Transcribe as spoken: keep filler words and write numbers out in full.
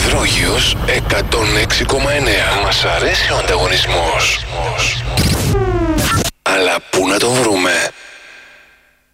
Υδρόγειος εκατόν έξι κόμμα εννέα. Μας αρέσει ο ανταγωνισμός.